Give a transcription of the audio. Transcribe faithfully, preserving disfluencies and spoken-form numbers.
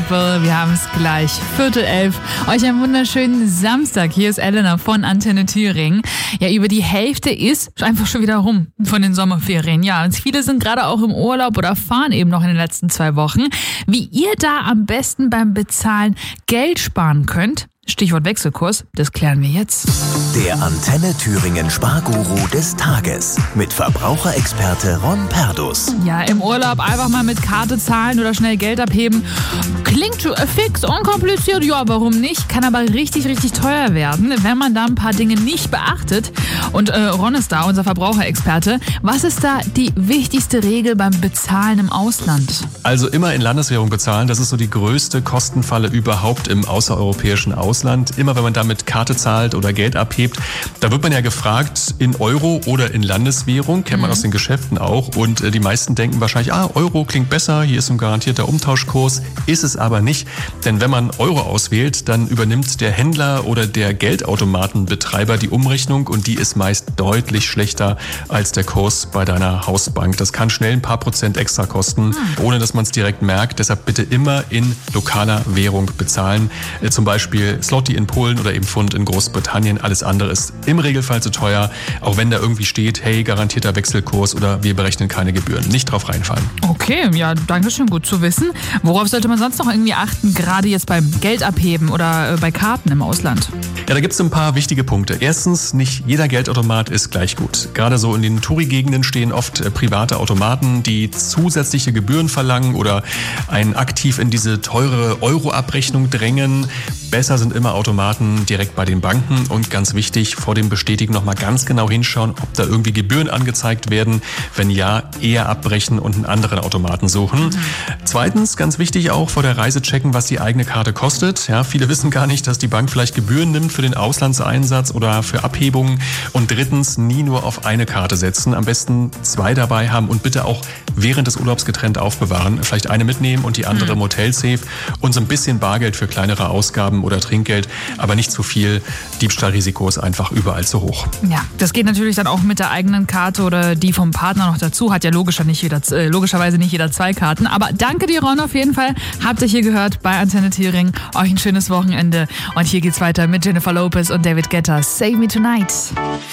People. Wir haben es gleich. Viertel elf. Euch einen wunderschönen Samstag. Hier ist Elena von Antenne Thüringen. Ja, über die Hälfte ist einfach schon wieder rum von den Sommerferien. Ja, und viele sind gerade auch im Urlaub oder fahren eben noch in den letzten zwei Wochen. Wie ihr da am besten beim Bezahlen Geld sparen könnt, Stichwort Wechselkurs, das klären wir jetzt. Der Antenne Thüringen Sparguru des Tages mit Verbraucherexperte Ron Perdus. Ja, im Urlaub einfach mal mit Karte zahlen oder schnell Geld abheben. Klingt fix, unkompliziert, ja, warum nicht? Kann aber richtig, richtig teuer werden, wenn man da ein paar Dinge nicht beachtet. Und äh, Ron ist da, unser Verbraucherexperte. Was ist da die wichtigste Regel beim Bezahlen im Ausland? Also immer in Landeswährung bezahlen, das ist so die größte Kostenfalle überhaupt im außereuropäischen Ausland. Immer wenn man da mit Karte zahlt oder Geld abhebt, da wird man ja gefragt in Euro oder in Landeswährung, kennt man mhm. aus den Geschäften auch. Und äh, die meisten denken wahrscheinlich, ah, Euro klingt besser, hier ist ein garantierter Umtauschkurs. Ist es aber nicht, denn wenn man Euro auswählt, dann übernimmt der Händler oder der Geldautomatenbetreiber die Umrechnung und die ist meist deutlich schlechter als der Kurs bei deiner Hausbank. Das kann schnell ein paar Prozent extra kosten, mhm. ohne dass man es direkt merkt. Deshalb bitte immer in lokaler Währung bezahlen. Äh, zum Beispiel Zloty in Polen oder eben Pfund in Großbritannien. Alles andere ist im Regelfall zu teuer, auch wenn da irgendwie steht, hey, garantierter Wechselkurs oder wir berechnen keine Gebühren. Nicht drauf reinfallen. Okay, ja, danke schön, gut zu wissen. Worauf sollte man sonst noch irgendwie achten, gerade jetzt beim Geld abheben oder bei Karten im Ausland? Ja, da gibt es ein paar wichtige Punkte. Erstens, nicht jeder Geldautomat ist gleich gut. Gerade so in den Touri-Gegenden stehen oft äh, private Automaten, die zusätzliche Gebühren verlangen oder einen aktiv in diese teure Euro-Abrechnung drängen. Besser sind immer Automaten direkt bei den Banken und ganz wichtig, vor dem Bestätigen nochmal ganz genau hinschauen, ob da irgendwie Gebühren angezeigt werden. Wenn ja, eher abbrechen und einen anderen Automaten suchen. Mhm. Zweitens, ganz wichtig auch vor der Reise checken, was die eigene Karte kostet. Ja, viele wissen gar nicht, dass die Bank vielleicht Gebühren nimmt für den Auslandseinsatz oder für Abhebungen. Und drittens, nie nur auf eine Karte setzen. Am besten zwei dabei haben und bitte auch während des Urlaubs getrennt aufbewahren. Vielleicht eine mitnehmen und die andere im Hotel safe und so ein bisschen Bargeld für kleinere Ausgaben oder Trinkgeld, aber nicht zu viel. Diebstahlrisiko ist einfach überall zu hoch. Ja, das geht natürlich dann auch mit der eigenen Karte oder die vom Partner noch dazu. Hat ja logischer nicht jeder, äh, logischerweise nicht jeder zwei Karten. Aber danke dir, Ron, auf jeden Fall. Habt ihr hier gehört bei Antenne Thüringen. Euch ein schönes Wochenende. Und hier geht's weiter mit Jennifer Lopez und David Guetta. Save Me Tonight.